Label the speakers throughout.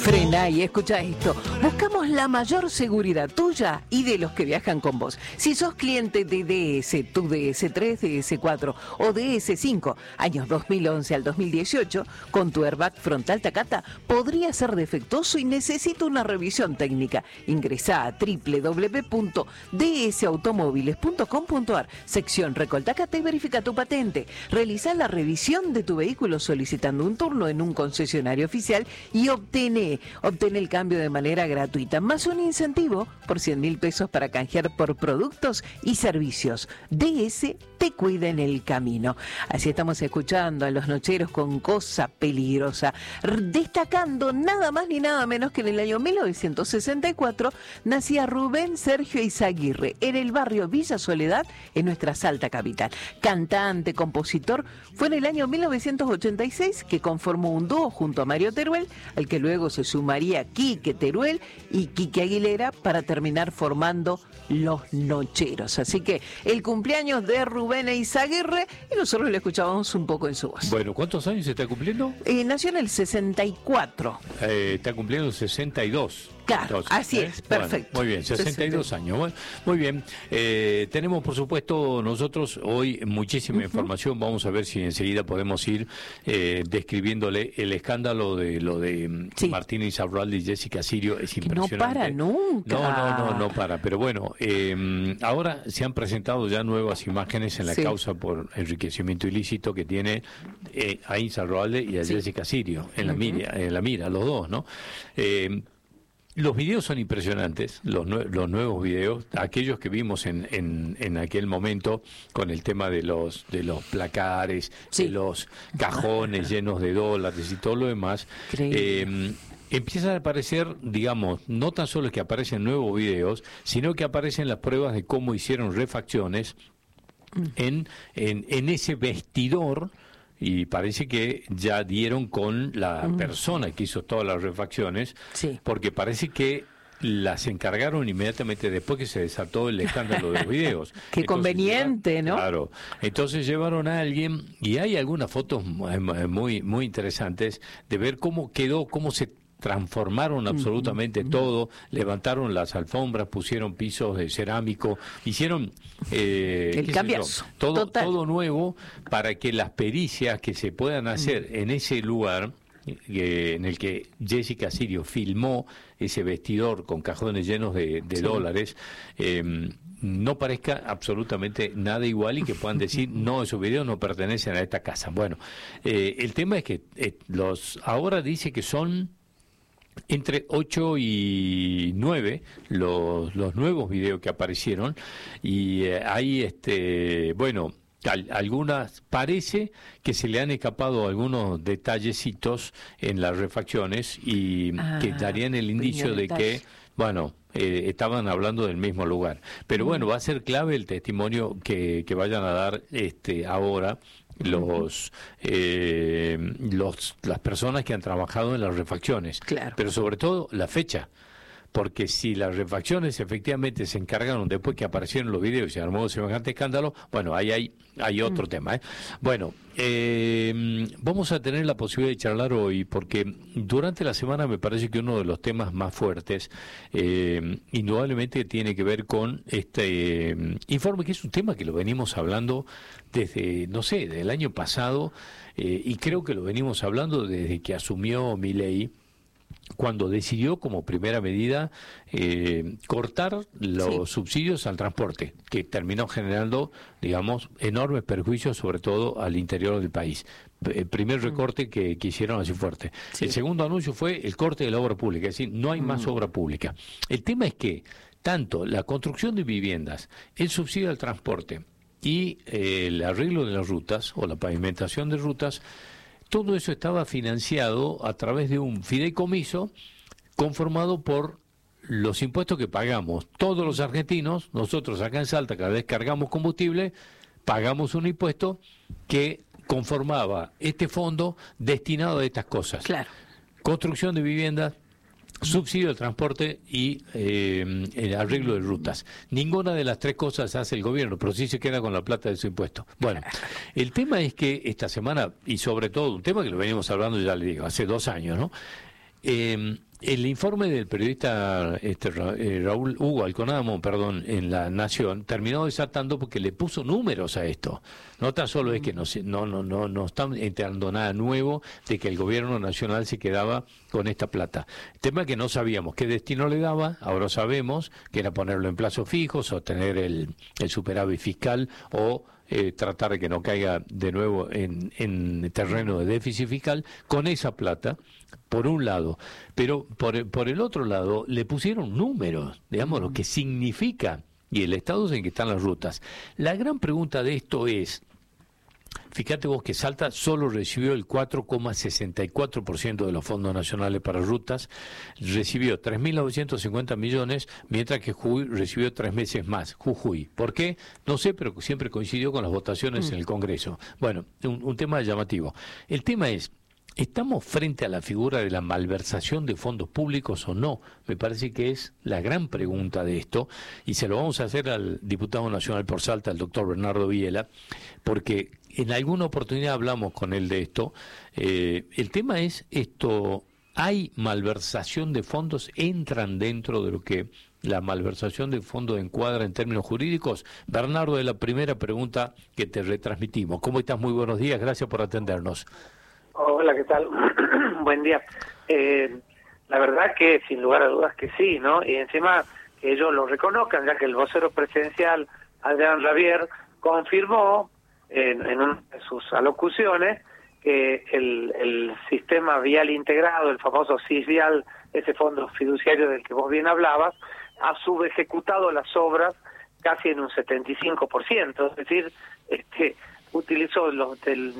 Speaker 1: Frena y escucha esto. Buscamos la mayor seguridad tuya y de los que viajan con vos. Si sos cliente de DS, tu DS3, DS4 o DS5, años 2011 al 2018, con tu airbag frontal Takata, podría ser defectuoso y necesita una revisión técnica. Ingresá a www.dsautomóviles.com.ar, sección Recol Takata y verifica tu patente. Realizá la revisión de tu vehículo solicitando un turno en un concesionario oficial y obtené el cambio de manera gratuita, más un incentivo por 100.000 pesos para canjear por productos y servicios. DS te cuida en el camino. Así estamos escuchando a los nocheros con Cosa Peligrosa, destacando nada más ni nada menos que en el año 1964 nacía Rubén Sergio Izaguirre en el barrio Villa Soledad, en nuestra Salta capital. Cantante, compositor, fue en el año 1986 que conformó un dúo junto a Mario Teruel, al que luego se sumaría Quique Teruel y Quique Aguilera para terminar formando Los Nocheros. Así que el cumpleaños de Rubén Izaguirre y nosotros le escuchábamos un poco en su voz.
Speaker 2: Bueno, ¿cuántos años está cumpliendo?
Speaker 1: Nació en el 64.
Speaker 2: Está cumpliendo 62.
Speaker 1: Claro,
Speaker 2: entonces,
Speaker 1: así es, perfecto.
Speaker 2: Bueno, muy bien, 62 años. Bueno, muy bien. Tenemos, por supuesto, nosotros hoy muchísima información. Vamos a ver si enseguida podemos ir describiéndole el escándalo de lo de Martín Insaurralde y Jessica Sirio. Es impresionante.
Speaker 1: No para nunca.
Speaker 2: No para. Pero bueno, ahora se han presentado ya nuevas imágenes en la causa por enriquecimiento ilícito que tiene a Insaurralde y a Jessica Sirio en la mira, los dos, ¿no? Los videos son impresionantes, los nuevos videos, aquellos que vimos en aquel momento con el tema de los placares, de los cajones llenos de dólares y todo lo demás. Empiezan a aparecer, digamos, no tan solo es que aparecen nuevos videos, sino que aparecen las pruebas de cómo hicieron refacciones en ese vestidor. Y parece que ya dieron con la persona que hizo todas las refacciones, porque parece que las encargaron inmediatamente después que se desató el escándalo de los videos.
Speaker 1: Qué entonces, conveniente, ¿no?
Speaker 2: Claro. Entonces llevaron a alguien, y hay algunas fotos muy, muy interesantes de ver cómo quedó, cómo se transformaron absolutamente todo, levantaron las alfombras, pusieron pisos de cerámico, hicieron
Speaker 1: el cambiazo,
Speaker 2: todo nuevo para que las pericias que se puedan hacer en ese lugar en el que Jessica Sirio filmó ese vestidor con cajones llenos de dólares, no parezca absolutamente nada igual y que puedan decir, no, esos videos no pertenecen a esta casa. Bueno, el tema es que ahora dice que son entre 8 y 9 los nuevos videos que aparecieron y hay algunas, parece que se le han escapado algunos detallecitos en las refacciones y que darían el indicio de que, bueno, estaban hablando del mismo lugar. Pero bueno, va a ser clave el testimonio que vayan a dar ahora las personas que han trabajado en las refacciones, pero sobre todo la fecha, porque si las refacciones efectivamente se encargaron después que aparecieron los videos y se armó semejante escándalo, bueno, ahí hay otro tema, Bueno, vamos a tener la posibilidad de charlar hoy, porque durante la semana me parece que uno de los temas más fuertes, indudablemente tiene que ver con este informe, que es un tema que lo venimos hablando desde, no sé, del año pasado, y creo que lo venimos hablando desde que asumió Milei, cuando decidió como primera medida cortar los subsidios al transporte, que terminó generando, digamos, enormes perjuicios, sobre todo al interior del país. El primer recorte que hicieron así fuerte. El segundo anuncio fue el corte de la obra pública, es decir, no hay más obra pública. El tema es que tanto la construcción de viviendas, el subsidio al transporte y el arreglo de las rutas o la pavimentación de rutas, todo eso estaba financiado a través de un fideicomiso conformado por los impuestos que pagamos todos los argentinos. Nosotros acá en Salta, cada vez cargamos combustible, pagamos un impuesto que conformaba este fondo destinado a estas cosas. Claro. Construcción de viviendas, subsidio de transporte y el arreglo de rutas. Ninguna de las tres cosas hace el gobierno, pero sí se queda con la plata de su impuesto. Bueno, el tema es que esta semana, y sobre todo, un tema que lo venimos hablando, ya le digo, hace 2 años, ¿no? El informe del periodista Raúl Hugo Alconadamo, en La Nación, terminó desatando porque le puso números a esto. No tan solo es que no están entrando nada nuevo de que el gobierno nacional se quedaba con esta plata. El tema es que no sabíamos qué destino le daba, ahora sabemos que era ponerlo en plazos fijos, o tener el superávit fiscal, o tratar de que no caiga de nuevo en terreno de déficit fiscal con esa plata, por un lado. Pero por el otro lado le pusieron números, digamos, lo que significa, y el estado en que están las rutas. La gran pregunta de esto es, fíjate vos que Salta solo recibió el 4,64% de los fondos nacionales para rutas, recibió 3.950 millones, mientras que Jujuy recibió 3 veces más. Jujuy, ¿por qué? No sé, pero siempre coincidió con las votaciones en el Congreso. Bueno, un tema llamativo. El tema es, ¿estamos frente a la figura de la malversación de fondos públicos o no? Me parece que es la gran pregunta de esto, y se lo vamos a hacer al diputado nacional por Salta, el doctor Bernardo Viela, porque en alguna oportunidad hablamos con él de esto. El tema es esto, ¿hay malversación de fondos? ¿Entran dentro de lo que la malversación de fondos encuadra en términos jurídicos? Bernardo, es la primera pregunta que te retransmitimos. ¿Cómo estás? Muy buenos días, gracias por atendernos.
Speaker 3: Hola, ¿qué tal? Buen día. La verdad que sin lugar a dudas que sí, ¿no? Y encima que ellos lo reconozcan, ya que el vocero presidencial, Adrián Rabier, confirmó en una de sus alocuciones que el sistema vial integrado, el famoso SIS vial, ese fondo fiduciario del que vos bien hablabas, ha subejecutado las obras casi en un 75%, es decir, utilizó los del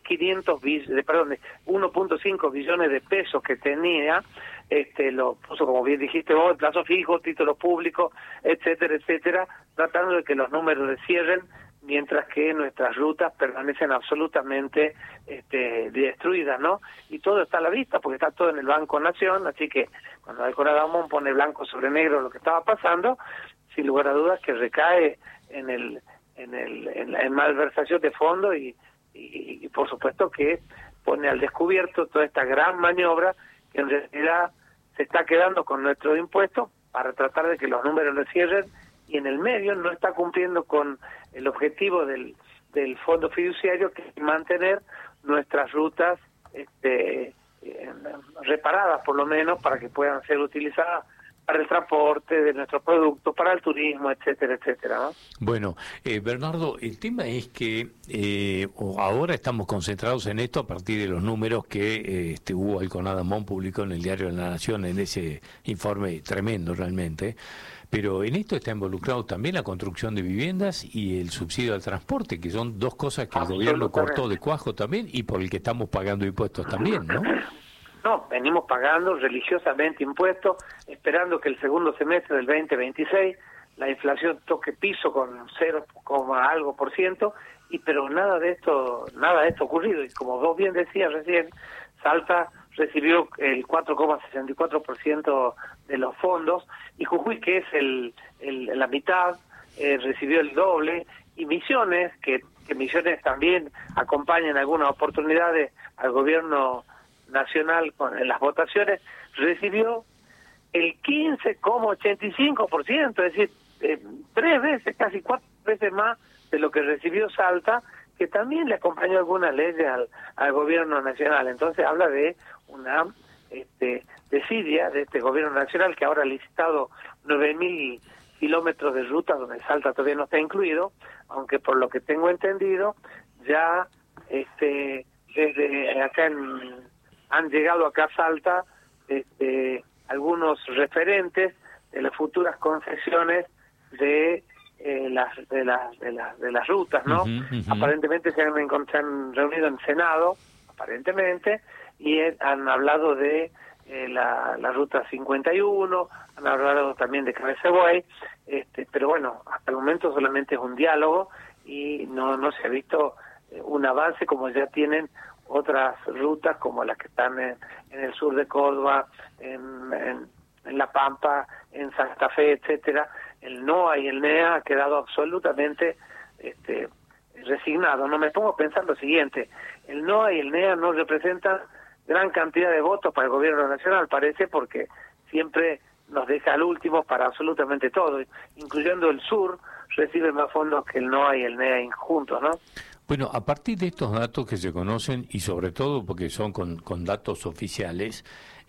Speaker 3: 1.5 billones de pesos que tenía, lo puso, como bien dijiste vos, en plazo fijo, títulos públicos, etcétera, etcétera, tratando de que los números se cierren, mientras que nuestras rutas permanecen absolutamente destruidas, ¿no? Y todo está a la vista, porque está todo en el Banco Nación, así que cuando Alconadamo pone blanco sobre negro lo que estaba pasando, sin lugar a dudas que recae en malversación de fondos y por supuesto que pone al descubierto toda esta gran maniobra que en realidad se está quedando con nuestros impuestos para tratar de que los números no cierren, y en el medio no está cumpliendo con el objetivo del fondo fiduciario, que es mantener nuestras rutas reparadas, por lo menos, para que puedan ser utilizadas para el transporte de nuestros productos, para el turismo, etcétera, etcétera, ¿no?
Speaker 2: Bueno, Bernardo, el tema es que ahora estamos concentrados en esto a partir de los números que Hugo Alconadamo publicó en el Diario de la Nación, en ese informe tremendo realmente, pero en esto está involucrado también la construcción de viviendas y el subsidio al transporte, que son dos cosas que el gobierno cortó de cuajo también, y por el que estamos pagando impuestos también, ¿no?
Speaker 3: No, venimos pagando religiosamente impuestos, esperando que el segundo semestre del 2026 la inflación toque piso con 0, algo por ciento, pero nada de esto ha ocurrido. Y como vos bien decías recién, Salta recibió el 4,64% de los fondos, y Jujuy, que es la mitad, recibió el doble, y Misiones, que Misiones también acompaña en algunas oportunidades al gobierno nacional en las votaciones, recibió el 15,85%, es decir, 3 veces, casi 4 veces más de lo que recibió Salta, que también le acompañó algunas leyes al gobierno nacional. Entonces habla de una desidia de este gobierno nacional, que ahora ha licitado 9.000 kilómetros de ruta donde Salta todavía no está incluido, aunque por lo que tengo entendido ya desde acá han llegado acá a Salta algunos referentes de las futuras concesiones de las rutas, ¿no? Aparentemente se han reunido en Senado, aparentemente, y han hablado de la ruta 51, han hablado también de Cabeza de Buey, pero bueno, hasta el momento solamente es un diálogo y no se ha visto un avance como ya tienen otras rutas como las que están en el sur de Córdoba, en La Pampa, en Santa Fe, etcétera. El NOA y el NEA ha quedado absolutamente resignado. No me pongo a pensar lo siguiente: el NOA y el NEA no representan gran cantidad de votos para el gobierno nacional, parece, porque siempre nos deja al último para absolutamente todo, incluyendo el sur, recibe más fondos que el NOA y el NEA juntos, ¿no?
Speaker 2: Bueno, a partir de estos datos que se conocen, y sobre todo porque son con datos oficiales,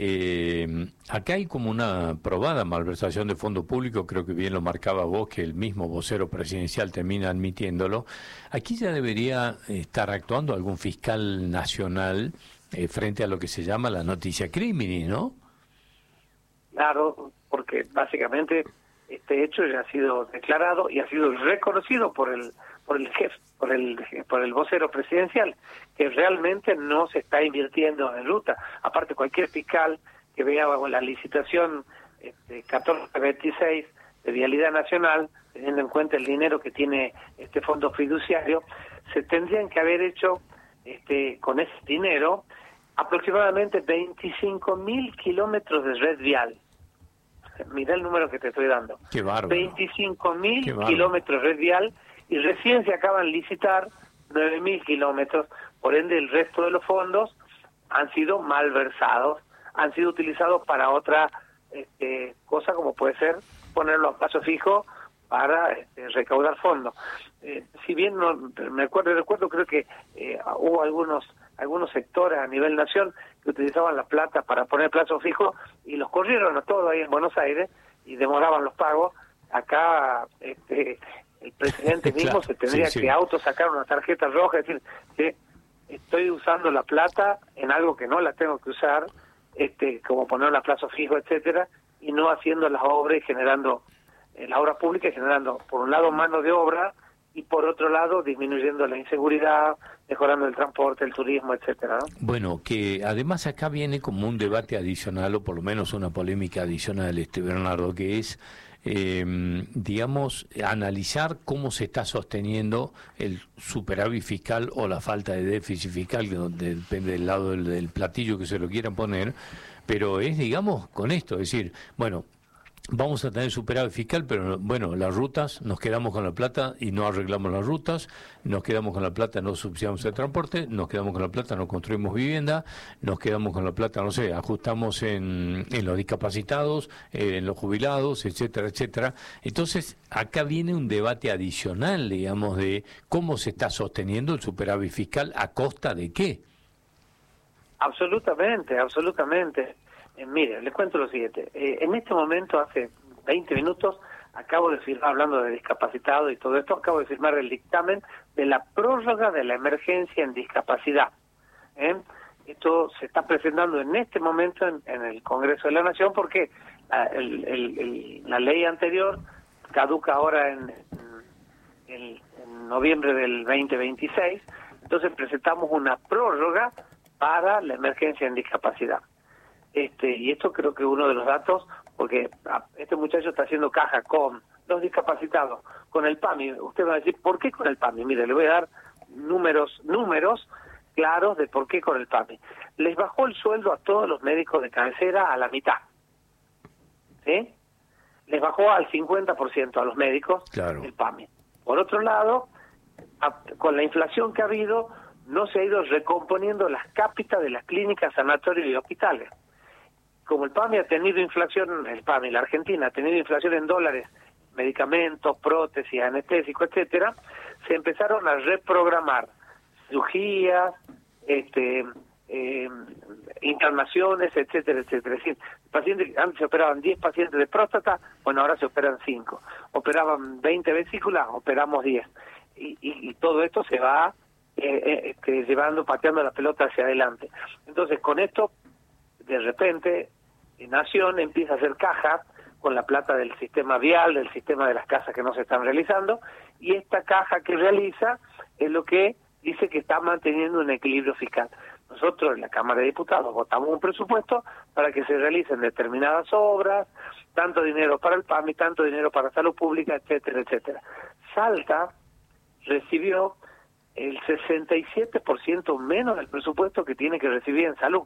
Speaker 2: acá hay como una probada malversación de fondos públicos, creo que bien lo marcaba vos, que el mismo vocero presidencial termina admitiéndolo. Aquí ya debería estar actuando algún fiscal nacional frente a lo que se llama la noticia crimini, ¿no?
Speaker 3: Claro, porque básicamente este hecho ya ha sido declarado y ha sido reconocido por el jefe, por el vocero presidencial, que realmente no se está invirtiendo en ruta. Aparte, cualquier fiscal que vea la licitación 1426 de Vialidad Nacional, teniendo en cuenta el dinero que tiene este fondo fiduciario, se tendrían que haber hecho con ese dinero aproximadamente 25.000 kilómetros de red vial. Mirá el número que te estoy dando.
Speaker 2: Qué bárbaro.
Speaker 3: 25.000 kilómetros de red vial, y recién se acaban de licitar 9.000 kilómetros. Por ende, el resto de los fondos han sido malversados, han sido utilizados para otra cosa, como puede ser ponerlo a plazo fijo para recaudar fondos. Si bien no me recuerdo, creo que hubo algunos sectores a nivel nación que utilizaban la plata para poner plazo fijo y los corrieron a todos ahí en Buenos Aires y demoraban los pagos. Acá el presidente mismo
Speaker 2: claro,
Speaker 3: se tendría que autosacar una tarjeta roja y decir que estoy usando la plata en algo que no la tengo que usar, como ponerla a plazo fijo, etcétera, y no haciendo las obras y generando la obra pública y generando, por un lado, mano de obra, y por otro lado, disminuyendo la inseguridad, mejorando el transporte, el turismo, etcétera, ¿no?
Speaker 2: Bueno, que además acá viene como un debate adicional, o por lo menos una polémica adicional, Bernardo, que es, digamos, analizar cómo se está sosteniendo el superávit fiscal o la falta de déficit fiscal, que depende del lado del platillo que se lo quieran poner, pero es, digamos, con esto, es decir, bueno, vamos a tener superávit fiscal, pero bueno, las rutas, nos quedamos con la plata y no arreglamos las rutas, nos quedamos con la plata, no subsidiamos el transporte, nos quedamos con la plata, no construimos vivienda, nos quedamos con la plata, no sé, ajustamos en los discapacitados, en los jubilados, etcétera, etcétera. Entonces, acá viene un debate adicional, digamos, de cómo se está sosteniendo el superávit fiscal, ¿a costa de qué?
Speaker 3: Absolutamente. Mire, les cuento lo siguiente. En este momento, hace 20 minutos, acabo de firmar, hablando de discapacitados y todo esto, acabo de firmar el dictamen de la prórroga de la emergencia en discapacidad. Esto se está presentando en este momento en el Congreso de la Nación porque la ley anterior caduca ahora en noviembre del 2026. Entonces presentamos una prórroga para la emergencia en discapacidad. Y esto creo que es uno de los datos, porque este muchacho está haciendo caja con los discapacitados, con el PAMI. Usted va a decir, ¿por qué con el PAMI? Mire, le voy a dar números claros de por qué con el PAMI. Les bajó el sueldo a todos los médicos de cabecera a la mitad. ¿Sí? Les bajó al 50% a los médicos, claro, el PAMI. Por otro lado, con la inflación que ha habido, no se ha ido recomponiendo las cápitas de las clínicas, sanatorios y hospitales. Como el PAMI ha tenido inflación, la Argentina ha tenido inflación en dólares, medicamentos, prótesis, anestésicos, etcétera, se empezaron a reprogramar cirugías, internaciones, etcétera, etcétera. Es decir, pacientes, antes se operaban 10 pacientes de próstata, bueno, ahora se operan 5. Operaban 20 vesículas, operamos 10. Y todo esto se va pateando la pelota hacia adelante. Entonces, con esto, de repente, Nación empieza a hacer caja con la plata del sistema vial, del sistema de las casas que no se están realizando, y esta caja que realiza es lo que dice que está manteniendo un equilibrio fiscal. Nosotros en la Cámara de Diputados votamos un presupuesto para que se realicen determinadas obras, tanto dinero para el PAMI, tanto dinero para salud pública, etcétera, etcétera. Salta recibió el 67% menos del presupuesto que tiene que recibir en salud.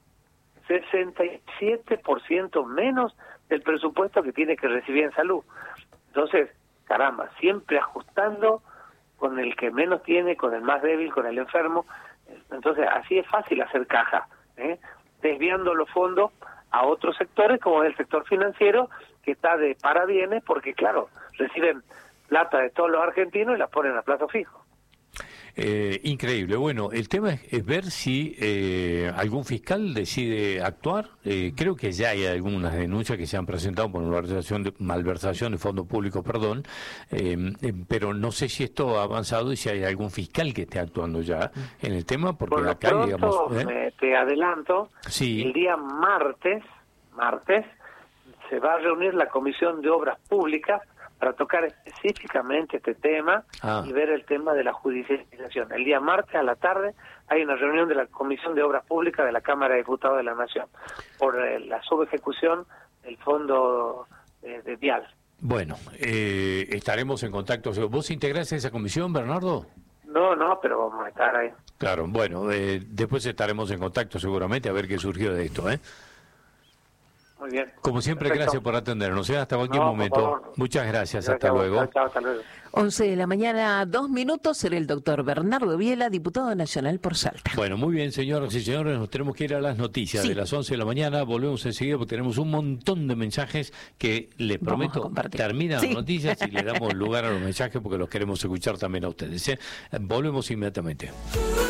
Speaker 3: 67% menos del presupuesto que tiene que recibir en salud. Entonces, caramba, siempre ajustando con el que menos tiene, con el más débil, con el enfermo. Entonces, así es fácil hacer caja. desviando los fondos a otros sectores, como es el sector financiero, que está de parabienes, porque claro, reciben plata de todos los argentinos y la ponen a plazo fijo.
Speaker 2: Increíble. Bueno, el tema es ver si algún fiscal decide actuar. Creo que ya hay algunas denuncias que se han presentado por malversación de fondos públicos, perdón, pero no sé si esto ha avanzado y si hay algún fiscal que esté actuando ya en el tema, porque
Speaker 3: por lo
Speaker 2: acá,
Speaker 3: pronto,
Speaker 2: digamos...
Speaker 3: te adelanto,
Speaker 2: sí.
Speaker 3: El día martes, se va a reunir la Comisión de Obras Públicas para tocar específicamente este tema y ver el tema de la judicialización. El día martes a la tarde hay una reunión de la Comisión de Obras Públicas de la Cámara de Diputados de la Nación por la subejecución del fondo de Vial.
Speaker 2: Bueno, estaremos en contacto. ¿Vos integrás esa comisión, Bernardo?
Speaker 3: No, pero vamos a estar ahí.
Speaker 2: Claro, bueno, después estaremos en contacto seguramente a ver qué surgió de esto,
Speaker 3: Muy bien.
Speaker 2: Como siempre,
Speaker 3: Perfecto.
Speaker 2: Gracias por atendernos. Hasta cualquier momento. Muchas gracias. Hasta luego.
Speaker 3: Chao, hasta luego.
Speaker 1: 11 de la mañana, 2 minutos, será el doctor Bernardo Biela, diputado nacional por Salta.
Speaker 2: Bueno, muy bien, señoras y señores, nos tenemos que ir a las noticias de las 11 de la mañana. Volvemos enseguida porque tenemos un montón de mensajes que le prometo terminan las noticias y le damos lugar a los mensajes porque los queremos escuchar también a ustedes. Volvemos inmediatamente.